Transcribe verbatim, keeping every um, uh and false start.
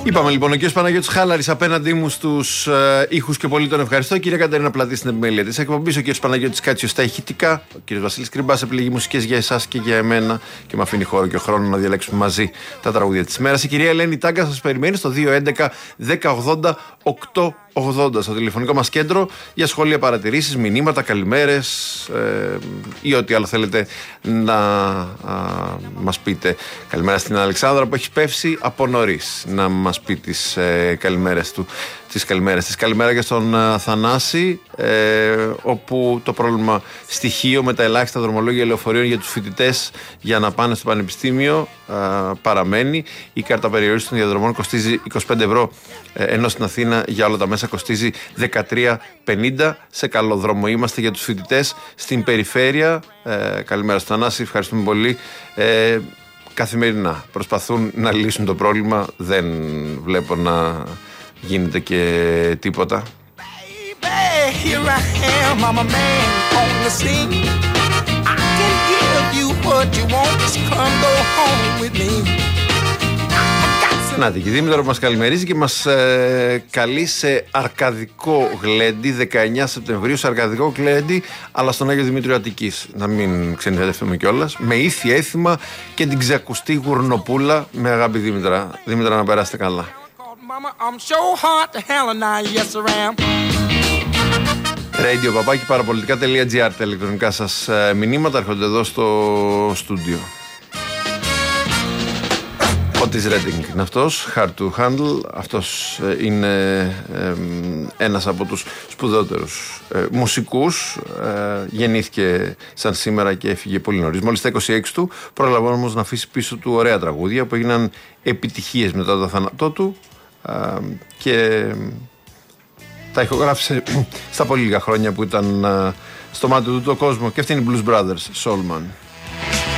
Είπαμε λοιπόν, ο κ. Παναγιώτης Χάλαρης απέναντί μου στους ε, ήχους και πολύ τον ευχαριστώ. Κυρία Κατερίνα Πλατή στην επιμέλεια της εκπομπής. Ο κ. Παναγιώτης Κάτσιος στα ηχητικά. Ο κ. Βασίλης Κρυμπάς επιλεγεί μουσικές για εσάς και για εμένα. Και με αφήνει χώρο και χρόνο να διαλέξουμε μαζί τα τραγούδια της ημέρας. Η κυρία Ελένη Τάγκα σας περιμένει στο δύο έντεκα δέκα ογδόντα οκτώ ογδόντα στο τηλεφωνικό μας κέντρο για σχόλια, παρατηρήσεις, μηνύματα, καλημέρες ε, ή ό,τι άλλο θέλετε να α, μας πείτε. Καλημέρα στην Αλεξάνδρα που έχει πέσει από νωρίς να μας πει τις ε, καλημέρες του. Τις καλημέρες της. Καλημέρα και στον uh, Θανάση, ε, όπου το πρόβλημα στοιχείο με τα ελάχιστα δρομολόγια λεωφορείων για τους φοιτητές για να πάνε στο πανεπιστήμιο uh, παραμένει. Η κάρτα περιορίστης των διαδρομών κοστίζει είκοσι πέντε ευρώ, ε, ενώ στην Αθήνα για όλα τα μέσα κοστίζει δεκατρία πενήντα. Σε καλό δρόμο είμαστε για τους φοιτητές στην περιφέρεια. Ε, καλημέρα στον Θανάση, ευχαριστούμε πολύ. Ε, καθημερινά προσπαθούν να λύσουν το πρόβλημα, δεν βλέπω να γίνεται και τίποτα. Να τη Δήμητρα που μας καλημερίζει και μας ε, καλεί σε αρκαδικό γλέντι δεκαεννιά Σεπτεμβρίου, σε αρκαδικό γλέντι αλλά στον Άγιο Δημήτριο Αττικής, να μην ξενιδιαστούμε κιόλας, με ήθη έθιμα και την ξακουστή γουρνοπούλα. Με αγάπη Δήμητρα. Δήμητρα, να περάσετε καλά. Radio παπάκι παραπολιτικά.gr, τα ηλεκτρονικά σας ε, μηνύματα έρχονται εδώ στο στούντιο. Ο της Reading είναι αυτός, hard to handle. Αυτός ε, είναι ε, ένας από τους σπουδαιότερους ε, μουσικούς. ε, Γεννήθηκε σαν σήμερα και έφυγε πολύ νωρίς, μόλις τα είκοσι έξι του. Πρόλαβε όμως να αφήσει πίσω του ωραία τραγούδια που έγιναν επιτυχίες μετά το θάνατό του. Uh, και τα ηχογράφησε στα πολύ λίγα χρόνια που ήταν uh, στο μάτι του το κόσμο. Και αυτή είναι οι Blues Brothers, Soulman.